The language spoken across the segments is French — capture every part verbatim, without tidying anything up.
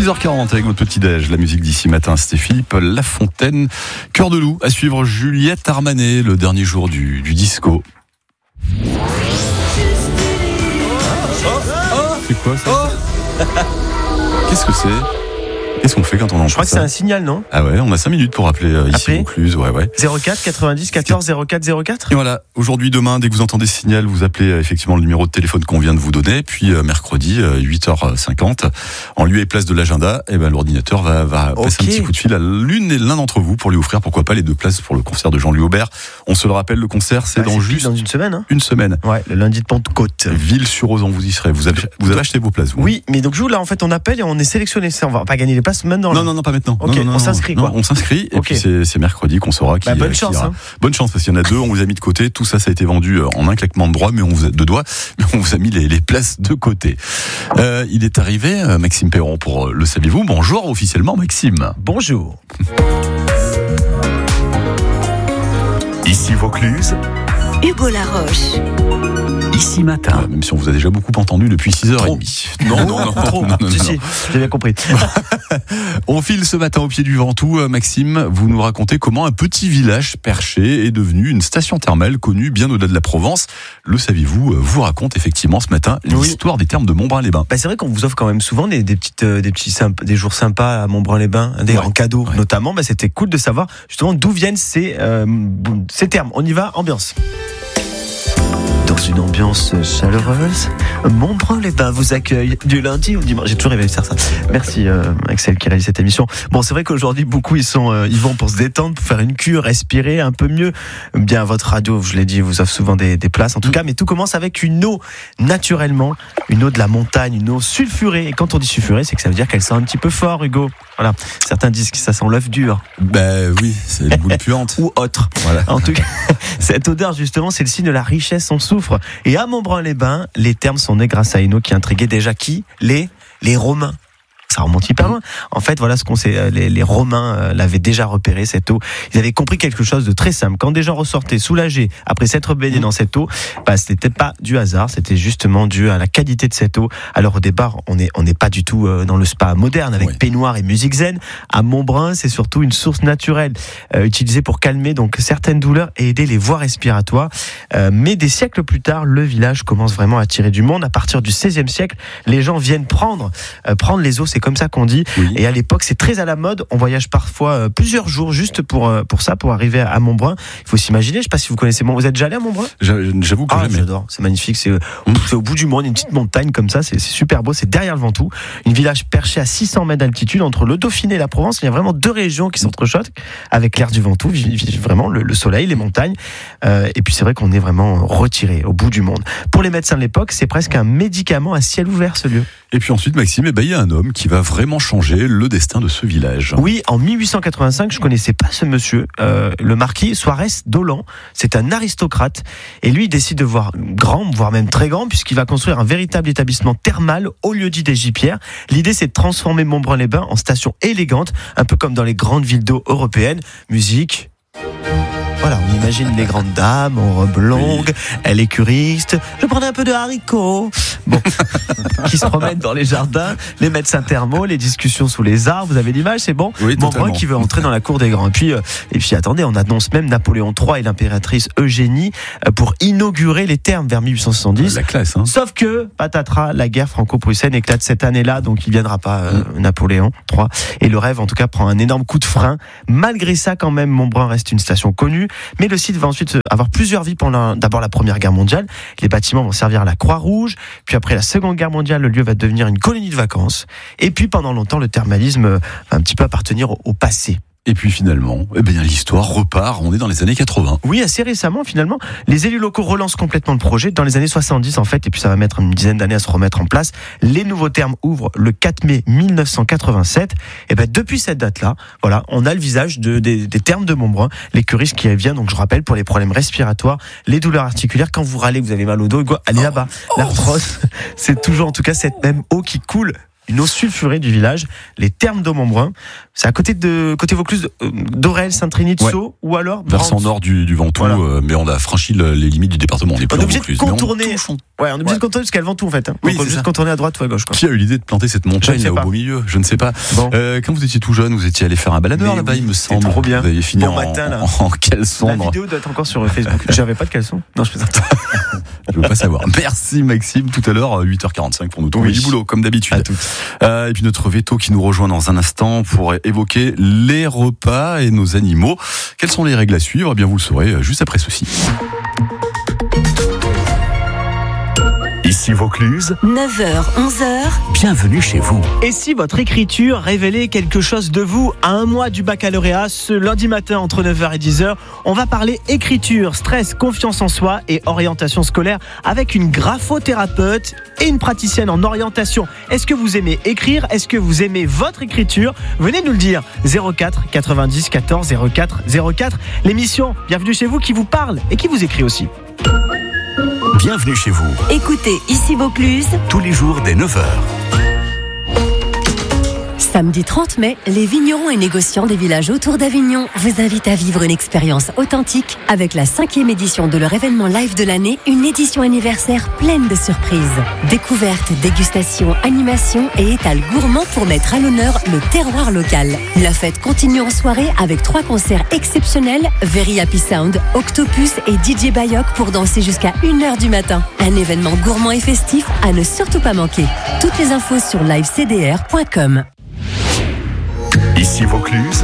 six heures quarante avec votre petit-déj. La musique d'ici matin, c'était Philippe Lafontaine. Cœur de loup, à suivre Juliette Armanet, le dernier jour du, du disco. C'est quoi ça? Qu'est-ce que c'est? Qu'est-ce qu'on fait quand on entend ça? Je crois que c'est un signal, non? Ah ouais, on a cinq minutes pour appeler euh, ici Vaucluse, ouais, ouais. zéro quatre quatre-vingt-dix quatorze zéro quatre zéro quatre. Et voilà, aujourd'hui, demain, dès que vous entendez ce signal, vous appelez euh, effectivement le numéro de téléphone qu'on vient de vous donner. Puis euh, mercredi, euh, huit heures cinquante, en lieu et place de l'agenda, eh ben, l'ordinateur va, va okay. passer un petit coup de fil à l'une et l'un d'entre vous pour lui offrir, pourquoi pas, les deux places pour le concert de Jean-Louis Aubert. On se le rappelle, le concert, c'est ouais, dans c'est juste dans une semaine. Hein. Une semaine. Ouais, le lundi de Pentecôte. Ville-sur-Ozon, vous y serez. Vous avez, vous avez acheté vos places, vous? Oui, mais donc je vous là, en fait, on appelle et on est sélectionné. On va pas gagner les places maintenant. Non, non, non, pas maintenant. Ok, non, non, on s'inscrit quoi. Non, on s'inscrit et okay. puis c'est, c'est mercredi qu'on saura qui. Bah, bonne qui chance. Ira. Hein. Bonne chance parce qu'il y en a deux, on vous a mis de côté. Tout ça, ça a été vendu en un claquement de doigts, mais on vous a, de doigts, mais on vous a mis les, les places de côté. Euh, il est arrivé, Maxime Perron, pour le saviez-vous. Bonjour officiellement, Maxime. Bonjour. Ici Vaucluse, Hugo Laroche. Ici matin. Euh, même si on vous a déjà beaucoup entendu depuis six heures trente. Non, non, non, trop. non, non, si, non, si, non. j'ai bien compris. On file ce matin au pied du Ventoux. Maxime, vous nous racontez comment un petit village perché est devenu une station thermale connue bien au-delà de la Provence. Le saviez-vous, vous raconte effectivement ce matin l'histoire oui. des thermes de Montbrun-les-Bains. Bah c'est vrai qu'on vous offre quand même souvent des, des, petites, euh, des, petits symp- des jours sympas à Montbrun-les-Bains, des ouais. en cadeau ouais. notamment. Bah, c'était cool de savoir justement d'où viennent ces, euh, ces termes. On y va, ambiance. Dans une ambiance chaleureuse, Montbrun-les-Bains vous accueille du lundi au dimanche. J'ai toujours rêvé de faire ça. Merci euh, Axel qui réalise cette émission. Bon, c'est vrai qu'aujourd'hui beaucoup ils sont, euh, ils vont pour se détendre, pour faire une cure, respirer un peu mieux. Bien, votre radio, je l'ai dit, vous offre souvent des, des places en tout cas. Mais tout commence avec une eau naturellement, une eau de la montagne, une eau sulfurée. Et quand on dit sulfurée, c'est que ça veut dire qu'elle sent un petit peu fort, Hugo. Voilà. Certains disent que ça sent l'œuf dur. Ben oui, c'est une boule puante. Ou autre. Voilà. En tout cas, cette odeur justement, c'est le signe de la richesse en soufre. Et à Montbrun-les-Bains, les thermes sont nés grâce à une eau qui intriguait déjà qui? Les, les Romains. Ça remonte hyper loin. En fait, voilà ce qu'on sait. Les, les Romains euh, l'avaient déjà repéré, cette eau. Ils avaient compris quelque chose de très simple. Quand des gens ressortaient soulagés après s'être baignés dans cette eau, bah, c'était pas du hasard, c'était justement dû à la qualité de cette eau. Alors au départ, on n'est on n'est pas du tout euh, dans le spa moderne avec oui. peignoir et musique zen. À Montbrun, c'est surtout une source naturelle euh, utilisée pour calmer donc certaines douleurs et aider les voies respiratoires. Euh, mais des siècles plus tard, le village commence vraiment à attirer du monde. À partir du seizième siècle, les gens viennent prendre euh, prendre les eaux. C'est comme ça qu'on dit. Oui. Et à l'époque, c'est très à la mode. On voyage parfois euh, plusieurs jours juste pour euh, pour ça, pour arriver à Montbrun. Il faut s'imaginer. Je sais pas si vous connaissez. Bon, vous êtes déjà allé à Montbrun? J'avoue que ah, jamais. J'adore. C'est magnifique. C'est, mmh. c'est au bout du monde, une petite montagne comme ça. C'est, c'est super beau. C'est derrière le Ventoux, une village perché à six cents mètres d'altitude entre le Dauphiné et la Provence. Il y a vraiment deux régions qui s'entrechoquent avec l'air du Ventoux, vraiment le, le soleil, les montagnes. Euh, et puis c'est vrai qu'on est vraiment retiré au bout du monde. Pour les médecins de l'époque, c'est presque un médicament à ciel ouvert ce lieu. Et puis ensuite, Maxime, eh ben, il y a un homme qui va vraiment changer le destin de ce village. Oui, en mille huit cent quatre-vingt-cinq, je connaissais pas ce monsieur, euh, le marquis Suarez d'Ollan. C'est un aristocrate et lui il décide de voir grand, voire même très grand, puisqu'il va construire un véritable établissement thermal au lieu-dit des Gipierres. L'idée, c'est de transformer Montbrun-les-Bains en station élégante, un peu comme dans les grandes villes d'eau européennes. Musique. Voilà, on imagine les grandes dames en robe longue, oui. Elle est curiste, je prenais un peu de haricots, bon, qui se promènent dans les jardins, les médecins thermaux, les discussions sous les arbres, vous avez l'image, c'est bon? Oui, Montbrun qui veut entrer dans la cour des grands. Et puis, euh, et puis attendez, on annonce même Napoléon trois et l'impératrice Eugénie euh, pour inaugurer les thermes vers mille huit cent soixante-dix. La classe, hein. Sauf que, patatras, la guerre franco-prussienne éclate cette année-là, donc il ne viendra pas euh, mmh. Napoléon trois. Et le rêve, en tout cas, prend un énorme coup de frein. Malgré ça, quand même, Montbrun reste une station connue. Mais le site va ensuite avoir plusieurs vies pendant d'abord la Première Guerre mondiale. Les bâtiments vont servir à la Croix-Rouge. Puis après la Seconde Guerre mondiale, le lieu va devenir une colonie de vacances. Et puis pendant longtemps, le thermalisme va un petit peu appartenir au, au passé. Et puis finalement, eh bien, l'histoire repart, on est dans les années quatre-vingts. Oui, assez récemment finalement, les élus locaux relancent complètement le projet dans les années soixante-dix en fait, et puis ça va mettre une dizaine d'années à se remettre en place. Les nouveaux termes ouvrent le quatre mai mille neuf cent quatre-vingt-sept. Et ben depuis cette date-là, voilà, on a le visage de, des, des termes de Montbrun, les curistes qui reviennent, donc je rappelle, pour les problèmes respiratoires, les douleurs articulaires, quand vous râlez, vous avez mal au dos, allez là-bas. Oh. L'arthrose, c'est toujours en tout cas cette même eau qui coule une eau sulfurée du village, les thermes d'Aumont-Brun. C'est à côté de côté Vaucluse, euh, d'Orel, Saint-Trini, de Ouais. Sceaux, ou alors Versant nord du, du Ventoux, Voilà. euh, mais on a franchi le- les limites du département. On est plus On est en obligé de Vaucluse, mais on contourner. touche, on- Ouais, on est obligé Ouais. de contourner jusqu'à le Ventoux en fait. Hein. Oui, Donc on c'est est juste ça. contourner à droite ou à gauche. Quoi. Qui a eu l'idée de planter cette montagne Je ne sais là au pas. beau milieu? Je ne sais pas. Bon. Euh, quand vous étiez tout jeune, vous étiez allé faire un baladeur Mais là-bas, oui, il me c'est semble. trop bien. Vous avez fini Bon en, matin, là. en, en caleçon. La dans- vidéo doit être encore sur Facebook. J'avais pas de caleçon. Non, je plaisante. Je veux pas savoir. Merci Maxime. Tout à l'heure, huit heures quarante-cinq pour nous trouver Oui. du boulot, comme d'habitude. À toutes. Euh, et puis notre veto qui nous rejoint dans un instant pour évoquer les repas et nos animaux. Quelles sont les règles à suivre? Eh bien, vous le saurez juste après ceci. Ici Vaucluse, neuf heures, onze heures, bienvenue chez vous. Et si votre écriture révélait quelque chose de vous à un mois du baccalauréat, ce lundi matin entre neuf heures et dix heures, on va parler écriture, stress, confiance en soi et orientation scolaire avec une graphothérapeute et une praticienne en orientation. Est-ce que vous aimez écrire? Est-ce que vous aimez votre écriture? Venez nous le dire. zéro quatre quatre-vingt-dix quatorze zéro quatre zéro quatre. L'émission Bienvenue chez vous qui vous parle et qui vous écrit aussi. Bienvenue chez vous, écoutez Ici Vaucluse. tous les jours dès neuf heures. Samedi trente mai, les vignerons et négociants des villages autour d'Avignon vous invitent à vivre une expérience authentique avec la cinquième édition de leur événement live de l'année, une édition anniversaire pleine de surprises. Découvertes, dégustations, animations et étals gourmands pour mettre à l'honneur le terroir local. La fête continue en soirée avec trois concerts exceptionnels, Very Happy Sound, Octopus et D J Bayok pour danser jusqu'à une heure du matin. Un événement gourmand et festif à ne surtout pas manquer. Toutes les infos sur live c d r point com. Ici Vaucluse,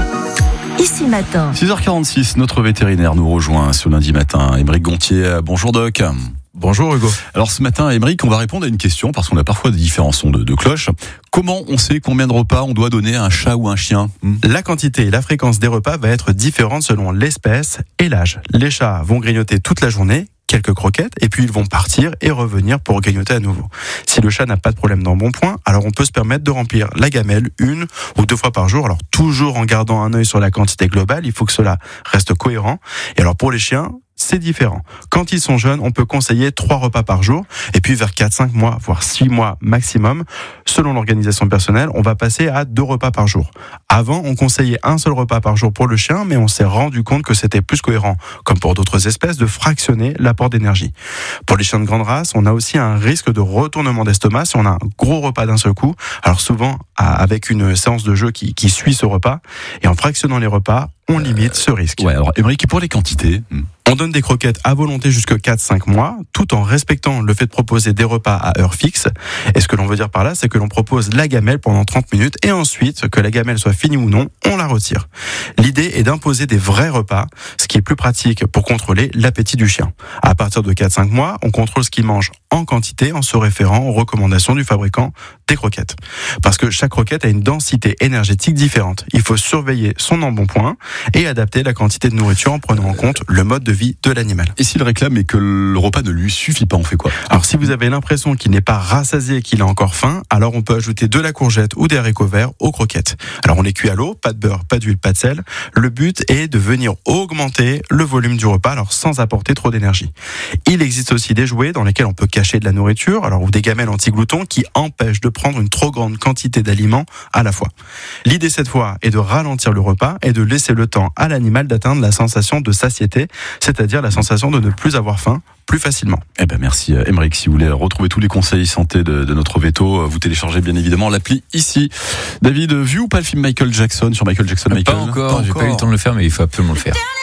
Ici Matin. six heures quarante-six, notre vétérinaire nous rejoint ce lundi matin. Émeric Gontier, bonjour Doc. Bonjour Hugo. Alors ce matin, Émeric, on va répondre à une question parce qu'on a parfois des différents sons de, de cloche. Comment on sait combien de repas on doit donner à un chat ou un chien? La quantité et la fréquence des repas va être différente selon l'espèce et l'âge. Les chats vont grignoter toute la journée, quelques croquettes, et puis ils vont partir et revenir pour grignoter à nouveau. Si le chat n'a pas de problème d'embonpoint, alors on peut se permettre de remplir la gamelle une ou deux fois par jour, alors toujours en gardant un œil sur la quantité globale, il faut que cela reste cohérent. Et alors pour les chiens, c'est différent. Quand ils sont jeunes, on peut conseiller trois repas par jour, et puis vers quatre cinq mois, voire six mois maximum, selon l'organisation personnelle, on va passer à deux repas par jour. Avant, on conseillait un seul repas par jour pour le chien, mais on s'est rendu compte que c'était plus cohérent, comme pour d'autres espèces, de fractionner l'apport d'énergie. Pour les chiens de grande race, on a aussi un risque de retournement d'estomac si on a un gros repas d'un seul coup, alors souvent avec une séance de jeu qui, qui suit ce repas, et en fractionnant les repas, on limite ce risque. Ouais, alors Émeric, et pour les quantités? On donne des croquettes à volonté jusque quatre cinq mois, tout en respectant le fait de proposer des repas à heure fixe. Et ce que l'on veut dire par là, c'est que l'on propose la gamelle pendant trente minutes et ensuite, que la gamelle soit finie ou non, on la retire. L'idée est d'imposer des vrais repas, ce qui est plus pratique pour contrôler l'appétit du chien. À partir de quatre cinq mois, on contrôle ce qu'il mange en quantité en se référant aux recommandations du fabricant des croquettes. Parce que chaque croquette a une densité énergétique différente. Il faut surveiller son embonpoint et adapter la quantité de nourriture en prenant en compte le mode de vie de l'animal. Et s'il réclame et que le repas ne lui suffit pas, on fait quoi? Alors si vous avez l'impression qu'il n'est pas rassasié et qu'il a encore faim, alors on peut ajouter de la courgette ou des haricots verts aux croquettes. Alors on les cuit à l'eau, pas de beurre, pas d'huile, pas de sel. Le but est de venir augmenter le volume du repas, alors sans apporter trop d'énergie. Il existe aussi des jouets dans lesquels on peut cacher de la nourriture, alors ou des gamelles anti-gloutons qui empêchent de prendre une trop grande quantité d'aliments à la fois. L'idée cette fois est de ralentir le repas et de laisser le temps à l'animal d'atteindre la sensation de satiété, c'est-à-dire la sensation de ne plus avoir faim plus facilement. Eh ben merci Émeric. Si vous voulez retrouver tous les conseils santé de, de notre veto, vous téléchargez bien évidemment l'appli ici. David, vu ou pas le film Michael Jackson sur Michael Jackson? Pas Michael encore, j'ai pas eu le temps de le faire, mais il faut absolument le faire.